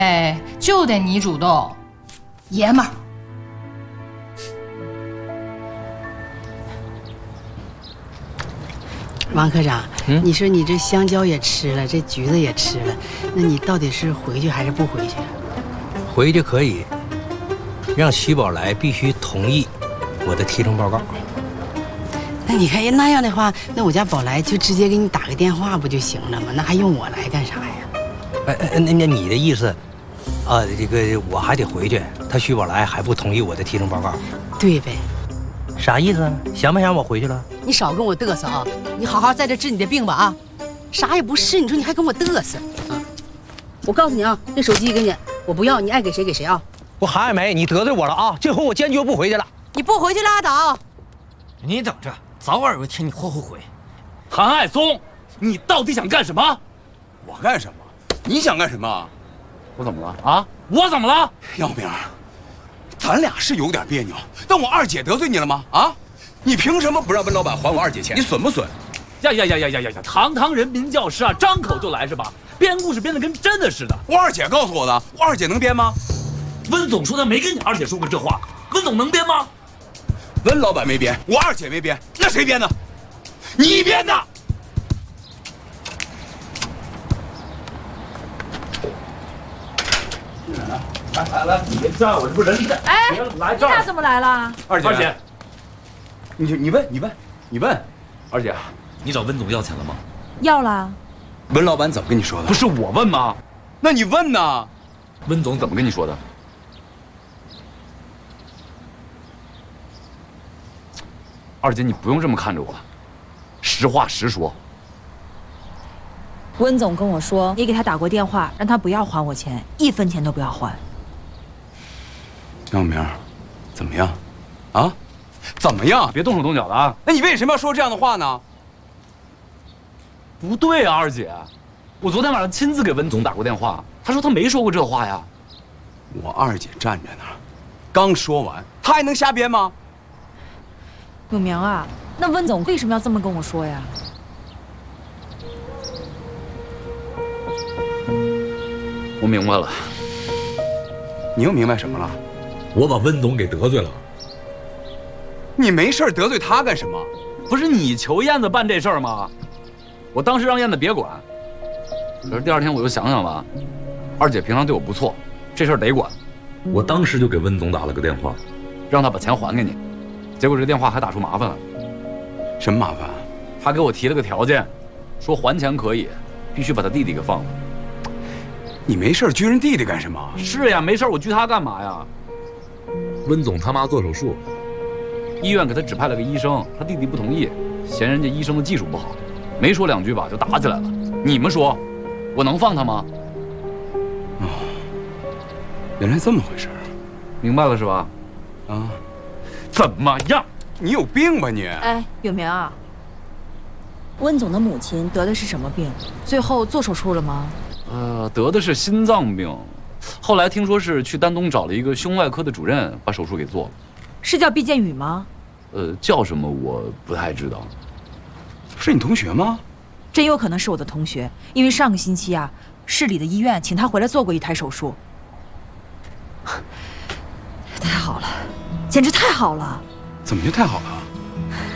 哎，就得你主动，爷们儿。 王科长，你说你这香蕉也吃了，这橘子也吃了，那你到底是回去还是不回去？ 回去可以，让徐宝来必须同意我的提成报告。 那你看，那样的话，那我家宝来就直接给你打个电话不就行了吗？那还用我来干啥呀？ 那你的意思，啊，这个我还得回去，他徐宝来还不同意我的提成报告？ 对呗。 啥意思？想不想我回去了？ 你少跟我嘚瑟啊！你好好在这治你的病吧啊！啥也不是，你说你还跟我嘚瑟啊！我告诉你啊，这手机给你，我不要，你爱给谁给谁啊！ 我韩爱梅，你得罪我了啊！这回我坚决不回去了。 你不回去拉倒。 你等着，早晚有一天你会后悔。韩爱松，你到底想干什么？ 我干什么？你想干什么？ 我怎么了啊？我怎么了？ 耀明，咱俩是有点别扭，但我二姐得罪你了吗？啊？你凭什么不让温老板还我二姐钱？你损不损？ 呀！堂堂人民教师啊，张口就来是吧？编故事编得跟真的似的。 我二姐告诉我的，我二姐能编吗？ 温总说他没跟你二姐说过这话，温总能编吗？ 温老板没编，我二姐没编，那谁编的？你编的！来，你别站，我这不人家。 哎， 来这儿。 你俩怎么来了？ 二姐，你问，二姐， 你找温总要钱了吗？ 要了。 温老板怎么跟你说的？ 不是我问吗？ 那你问呢？ 温总怎么跟你说的？二姐，你不用这么看着我，实话实说。 温总跟我说，你给他打过电话，让他不要还我钱，1分钱都不要还。 耀明，怎么样？啊？怎么样？ 别动手动脚的啊！ 那你为什么要说这样的话呢？ 不对啊，二姐，我昨天晚上亲自给温总打过电话，他说他没说过这话呀。 我二姐站在那儿，刚说完，她还能瞎编吗？ 永明啊，那温总为什么要这么跟我说呀？ 我明白了。 你又明白什么了？ 我把温总给得罪了。 你没事得罪他干什么？ 不是你求燕子办这事儿吗？我当时让燕子别管，可是第2天我又想想吧，二姐平常对我不错，这事儿得管。 我当时就给温总打了个电话， 让他把钱还给你。结果这电话还打出麻烦了。 什么麻烦？ 他给我提了个条件，说还钱可以，必须把他弟弟给放了。 你没事拘人弟弟干什么？ 是呀，没事我拘他干嘛呀？ 温总他妈做手术， 医院给他指派了个医生，他弟弟不同意，嫌人家医生的技术不好，没说2句吧就打起来了。你们说，我能放他吗？ 哦，原来这么回事， 明白了是吧？ 啊， 怎么样？ 你有病吧你？ 哎，永明啊，温总的母亲得的是什么病？最后做手术了吗？ 得的是心脏病，后来听说是去丹东找了一个胸外科的主任，把手术给做了。 是叫毕建宇吗？ 叫什么我不太知道。 是你同学吗？ 真有可能是我的同学，因为上个星期啊，市里的医院请他回来做过1台手术。太好了，简直太好了！ 怎么就太好了？